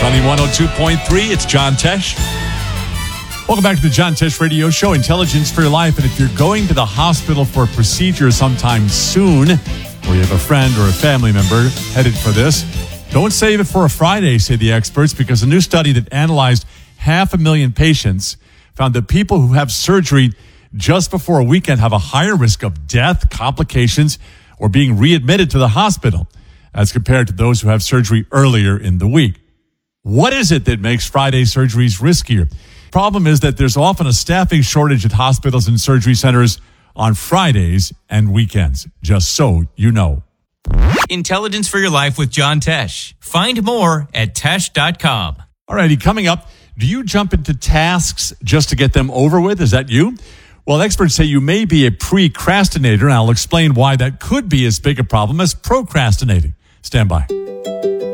Sunny 102.3, it's John Tesh. Welcome back to the John Tesh Radio Show, Intelligence for Your Life. And if you're going to the hospital for a procedure sometime soon, or you have a friend or a family member headed for this, don't save it for a Friday, say the experts, because a new study that analyzed 500,000 patients found that people who have surgery just before a weekend have a higher risk of death, complications, or being readmitted to the hospital as compared to those who have surgery earlier in the week. What is it that makes Friday surgeries riskier? Problem is that there's often a staffing shortage at hospitals and surgery centers on Fridays and weekends, just so you know. Intelligence for Your Life with John Tesh. Find more at tesh.com. All righty, coming up, do you jump into tasks just to get them over with? Is that you? Well, experts say you may be a precrastinator, and I'll explain why that could be as big a problem as procrastinating. Stand by.